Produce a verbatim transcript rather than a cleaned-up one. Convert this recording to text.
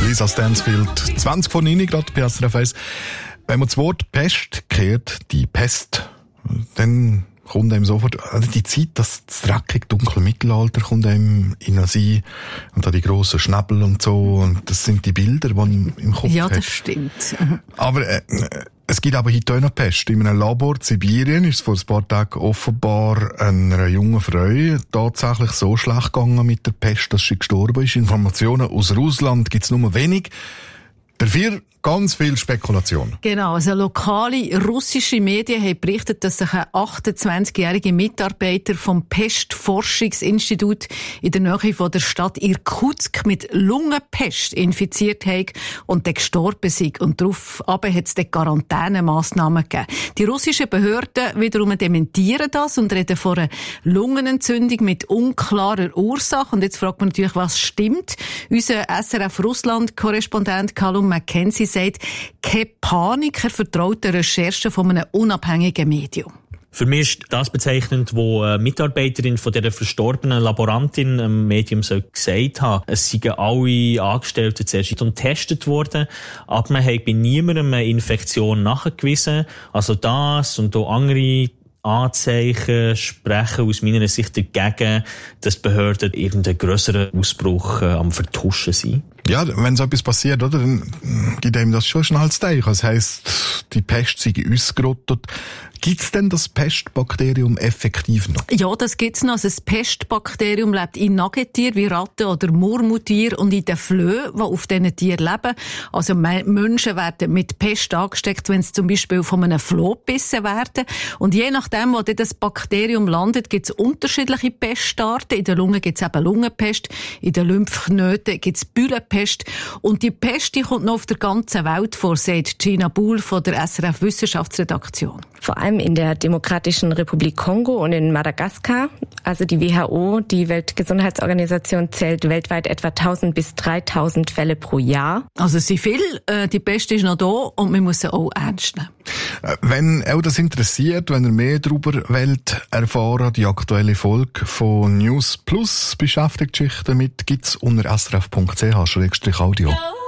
Lisa Stansfield, zwanzig vor neun gerade bei S R F eins. Wenn man das Wort Pest hört, die Pest, dann kommt einem sofort, also die Zeit, das dreckig dunkle Mittelalter kommt einem in den Sinn und da die grossen Schnäbel und so, und das sind die Bilder, die man im Kopf hat. Ja, das hat. Stimmt. Aber äh, es gibt aber heute auch noch Pest. In einem Labor in Sibirien ist es vor ein paar Tagen offenbar einer jungen Frau tatsächlich so schlecht gegangen mit der Pest, dass sie gestorben ist. Informationen aus Russland gibt es nur wenig. Dafür ganz viel Spekulation. Genau, also lokale russische Medien haben berichtet, dass sich ein achtundzwanzigjähriger Mitarbeiter vom Pestforschungsinstitut in der Nähe von der Stadt Irkutsk mit Lungenpest infiziert hat und dann gestorben ist. Und daraufhin hat es dann Quarantänemaßnahmen gegeben. Die russischen Behörden wiederum dementieren das und reden von einer Lungenentzündung mit unklarer Ursache. Und jetzt fragt man natürlich, was stimmt. Unser S R F-Russland-Korrespondent Callum McKenzie sagt, keine Panik, er vertraut der Recherche von einem unabhängigen Medium. Für mich ist das bezeichnend, wo eine Mitarbeiterin von dieser verstorbenen Laborantin im Medium so gesagt hat. Es seien alle Angestellten zuerst getestet worden, aber man hat bei niemandem eine Infektion nachgewiesen. Also das und auch andere Anzeichen sprechen aus meiner Sicht dagegen, dass die Behörden irgendeinen grösseren Ausbruch äh, am Vertuschen sind. Ja, wenn so etwas passiert, oder, dann gibt einem das schon schnell zu denken. Das heisst, die Pest sei ausgerottet. Gibt's denn das Pestbakterium effektiv noch? Ja, das gibt's noch. Also das Pestbakterium lebt in Nagetieren wie Ratten oder Murmeltieren und in den Flöhen, die auf diesen Tieren leben. Also Menschen werden mit Pest angesteckt, wenn sie zum Beispiel von einem Floh gebissen werden. Und je nachdem, wo das Bakterium landet, gibt's unterschiedliche Pestarten. In der Lunge gibt's eben Lungenpest, in den Lymphknoten gibt's Bühlenpest. Und die Pest, die kommt noch auf der ganzen Welt vor, sagt Gina Buhl von der S R F-Wissenschaftsredaktion. Vor allem in der Demokratischen Republik Kongo und in Madagaskar. Also die W H O, die Weltgesundheitsorganisation, zählt weltweit etwa tausend bis dreitausend Fälle pro Jahr. Also es sind viel, äh, die Pest ist noch da und wir müssen auch ernst nehmen. Wenn auch das interessiert, wenn ihr mehr darüber wollt erfahren, die aktuelle Folge von News Plus beschäftigt sich damit, gibt's unter s r f punkt c h slash audio.